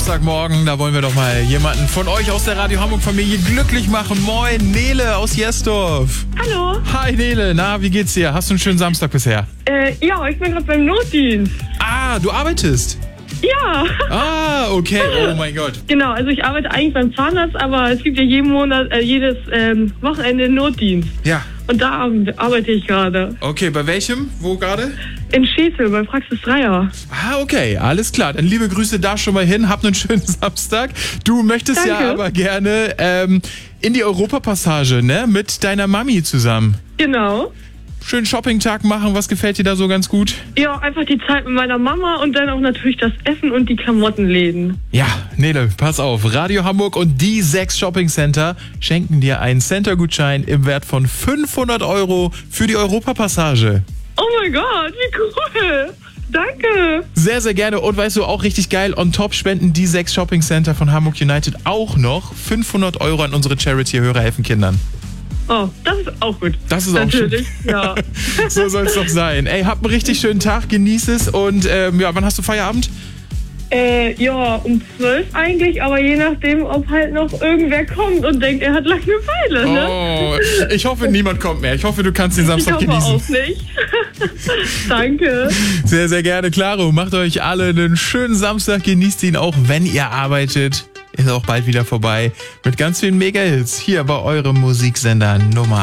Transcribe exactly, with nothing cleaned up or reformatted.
Samstagmorgen, da wollen wir doch mal jemanden von euch aus der Radio Hamburg Familie glücklich machen. Moin, Nele aus Jesdorf. Hallo. Hi Nele, na, wie geht's dir? Hast du einen schönen Samstag bisher? Äh, ja, ich bin gerade beim Notdienst. Ah, du arbeitest? Ja. Ah, okay, oh mein Gott. Genau, also ich arbeite eigentlich beim Zahnarzt, aber es gibt ja jeden Monat, äh, jedes ähm, Wochenende einen Notdienst. Ja. Und da arbeite ich gerade. Okay, bei welchem? Wo gerade? In Schesel, bei Praxis Dreier. Ah, okay, alles klar. Dann liebe Grüße da schon mal hin. Habt einen schönen Samstag. Du möchtest Danke. ja aber gerne ähm, in die Europapassage, ne? Mit deiner Mami zusammen. Genau. Schönen Shoppingtag machen. Was gefällt dir da so ganz gut? Ja, einfach die Zeit mit meiner Mama und dann auch natürlich das Essen und die Klamottenläden. Ja, Nele, pass auf. Radio Hamburg und die sechs Shoppingcenter schenken dir einen Center-Gutschein im Wert von fünfhundert Euro für die Europapassage. Oh mein Gott, wie cool. Danke. Sehr, sehr gerne. Und weißt du, auch richtig geil, on top spenden die sechs Shoppingcenter von Hamburg United auch noch fünfhundert Euro an unsere Charity Hörer helfen Kindern. Oh, das ist auch gut. Das ist natürlich, auch schön. ja. So soll es doch sein. Ey, hab einen richtig schönen Tag, genieß es und ähm, ja, wann hast du Feierabend? Äh, ja, um zwölf eigentlich, aber je nachdem, ob halt noch irgendwer kommt und denkt, er hat Langeweile, ne? Oh, ich hoffe, niemand kommt mehr. Ich hoffe, du kannst den Samstag ich hoffe genießen. auch nicht. Danke. Sehr, sehr gerne, Claro. Macht euch alle einen schönen Samstag, genießt ihn auch, wenn ihr arbeitet. Ist auch bald wieder vorbei mit ganz vielen Mega-Hits hier bei eurem Musiksender Nummer